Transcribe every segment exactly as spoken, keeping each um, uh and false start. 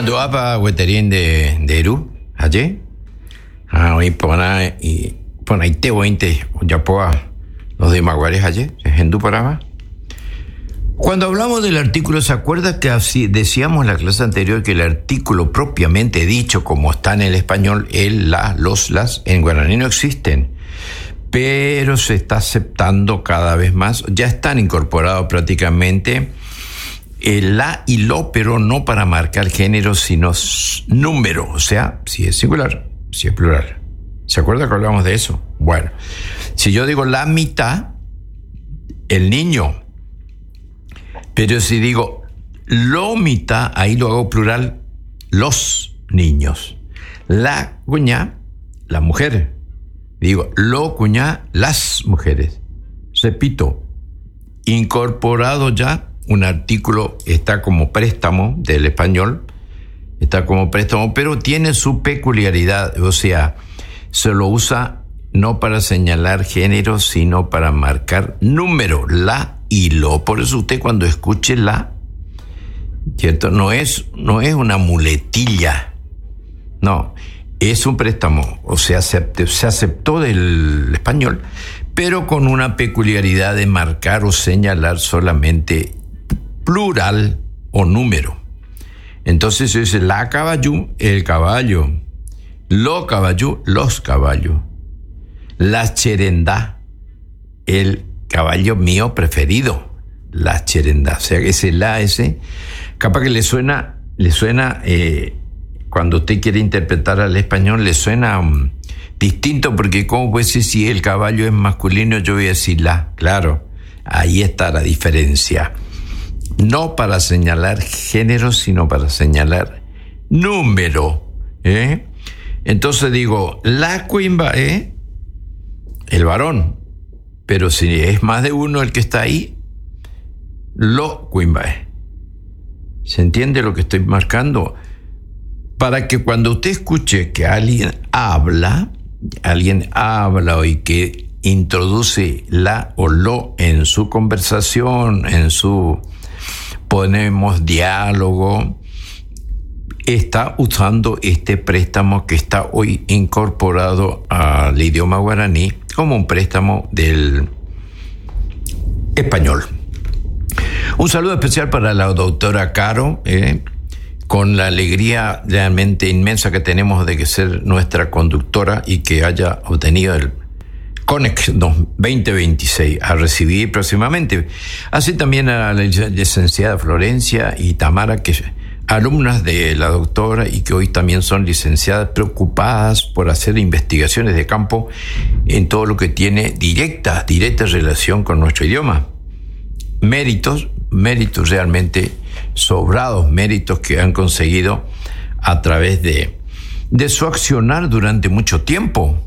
Mando apa weterin de de Eru, ayer. Ah, hoy pona y pona ite veinte ya poa los de Maguares ayer, en Duparaba. Cuando hablamos del artículo, ¿se acuerda que así decíamos en la clase anterior que el artículo propiamente dicho, como está en el español, el, la, los, las, en guaraní no existen? Pero se está aceptando cada vez más, ya están incorporados prácticamente el la y lo, pero no para marcar género, sino número, o sea, si es singular, si es plural. ¿Se acuerda que hablamos de eso? Bueno, si yo digo la mitad, el niño, pero si digo lo mitad, ahí lo hago plural, los niños. La cuñá, la mujer. Digo, lo cuñá, las mujeres. Repito, incorporado ya un artículo, está como préstamo del español, está como préstamo, pero tiene su peculiaridad, o sea, se lo usa no para señalar género, sino para marcar número, la y lo. Por eso usted cuando escuche la, ¿cierto? No es, no es una muletilla, no, es un préstamo, o sea, se aceptó, se aceptó del español, pero con una peculiaridad de marcar o señalar solamente plural o número. Entonces se dice la caballo, el caballo, lo caballo, los caballos, la cherendá, el caballo mío preferido, la cherendá. O sea, ese la, ese, capaz que le suena, le suena, eh, cuando usted quiere interpretar al español, le suena um, distinto, porque como puede decir, si el caballo es masculino, yo voy a decir la. Claro, ahí está la diferencia. No para señalar género, sino para señalar número, ¿eh? Entonces digo, la cuimba, ¿eh? El varón. Pero si es más de uno el que está ahí, lo cuimbae. ¿Se entiende lo que estoy marcando? Para que cuando usted escuche que alguien habla, alguien habla y que introduce la o lo en su conversación, en su, ponemos diálogo, está usando este préstamo que está hoy incorporado al idioma guaraní como un préstamo del español. Un saludo especial para la doctora Caro, eh, con la alegría realmente inmensa que tenemos de que ser nuestra conductora y que haya obtenido el CONEX veinte veintiséis a recibir próximamente. Así también a la licenciada Florencia y Tamara, que alumnas de la doctora y que hoy también son licenciadas, preocupadas por hacer investigaciones de campo en todo lo que tiene directa, directa relación con nuestro idioma. Méritos, méritos realmente sobrados, méritos que han conseguido a través de, de su accionar durante mucho tiempo.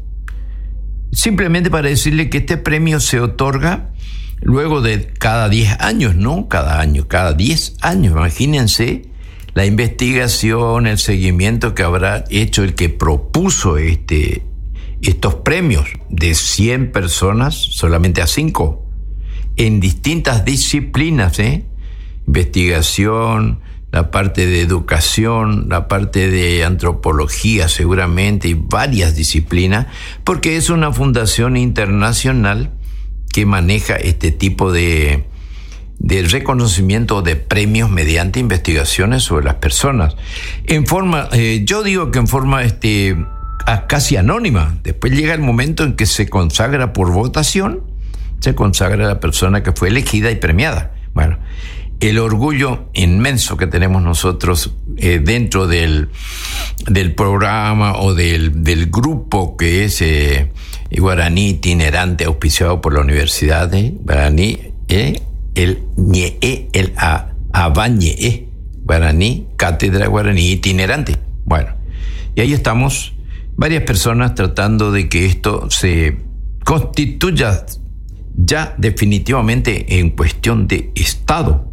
Simplemente para decirle que este premio se otorga luego de cada diez años, ¿no? Cada año, cada diez años, imagínense la investigación, el seguimiento que habrá hecho el que propuso este, estos premios de cien personas, solamente a cinco, en distintas disciplinas, ¿eh? Investigación, la parte de educación, la parte de antropología seguramente y varias disciplinas, porque es una fundación internacional que maneja este tipo de del reconocimiento de premios mediante investigaciones sobre las personas. En forma, eh, yo digo que en forma este, casi anónima. Después llega el momento en que se consagra por votación, se consagra la persona que fue elegida y premiada. Bueno, el orgullo inmenso que tenemos nosotros eh, dentro del, del programa o del, del grupo que es eh, Guaraní itinerante auspiciado por la Universidad de Guaraní, eh, el ñe, el a, abañe, Guaraní, Cátedra Guaraní itinerante. Bueno, y ahí estamos, varias personas tratando de que esto se constituya ya definitivamente en cuestión de Estado.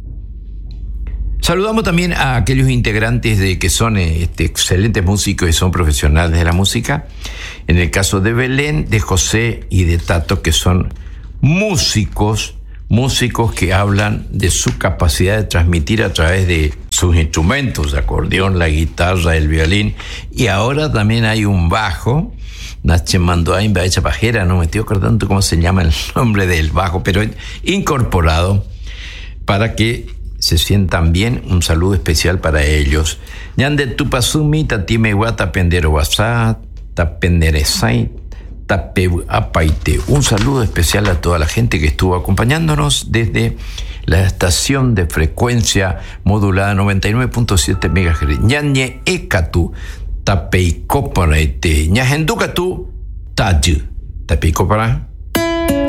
Saludamos también a aquellos integrantes de que son este, excelentes músicos y son profesionales de la música. En el caso de Belén, de José y de Tato, que son músicos, músicos que hablan de su capacidad de transmitir a través de sus instrumentos, el acordeón, la guitarra, el violín, y ahora también hay un bajo, Nache Mandoain Baecha Pajera, no me estoy acordando cómo se llama el nombre del bajo, pero incorporado para que se sientan bien. Un saludo especial para ellos. Ñande Tupasumi, Tatime Tapendero Wasa, Tapenderesai, Tapeu Apaite. Un saludo especial a toda la gente que estuvo acompañándonos desde la estación de frecuencia modulada noventa y nueve punto siete megahertz. Ñañe Ekatu, Tapeikoparaite, Ñahendukatu, Tayu, Tapeikopara.